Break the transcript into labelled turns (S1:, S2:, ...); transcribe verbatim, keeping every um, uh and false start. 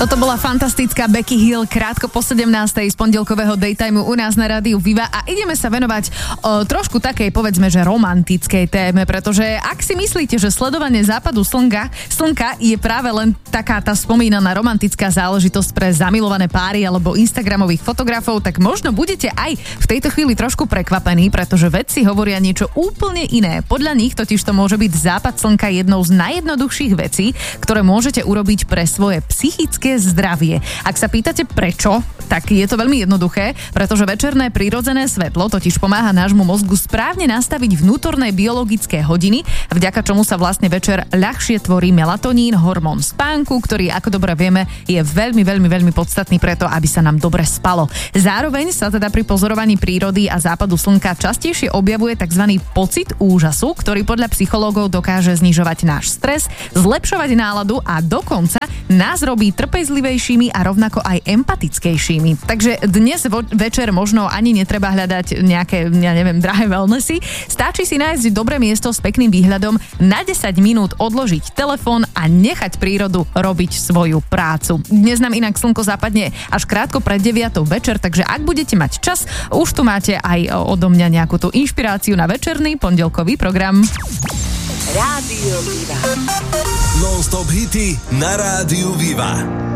S1: Toto bola fantastická Becky Hill krátko po sedemnástej z pondelkového daytimeu u nás na rádiu Viva a ideme sa venovať o, trošku takej, povedzme, že romantickej téme, pretože ak si myslíte, že sledovanie západu slnka, slnka je práve len taká tá spomínaná romantická záležitosť pre zamilované páry alebo instagramových fotografov, tak možno budete aj v tejto chvíli trošku prekvapení, pretože vedci hovoria niečo úplne iné. Podľa nich totiž to môže byť západ slnka jednou z najjednoduchších vecí, ktoré môžete urobiť pre svoje psychické zdravie. Ak sa pýtate prečo, tak je to veľmi jednoduché, pretože večerné prirodzené svetlo totiž pomáha nášmu mozgu správne nastaviť vnútorné biologické hodiny, vďaka čomu sa vlastne večer ľahšie tvorí melatonín, hormón spánku, ktorý, ako dobre vieme, je veľmi, veľmi, veľmi podstatný preto, aby sa nám dobre spalo. Zároveň sa teda pri pozorovaní prírody a západu slnka častejšie objavuje tzv. Pocit úžasu, ktorý podľa psychológov dokáže znižovať náš stres, zlepšovať náladu a dokonca nás robí trpezlivejšími a rovnako aj empatickejšími. Takže dnes vo- večer možno ani netreba hľadať nejaké, ja neviem, drahé wellnessy. Stačí si nájsť dobré miesto s pekným výhľadom, na desať minút odložiť telefón a nechať prírodu robiť svoju prácu. Dnes nám inak slnko západne až krátko pred deviatou večer, takže ak budete mať čas, už tu máte aj odo mňa nejakú tú inšpiráciu na večerný pondelkový program.
S2: Rádio Viva. Non-stop hity na Rádiu Viva.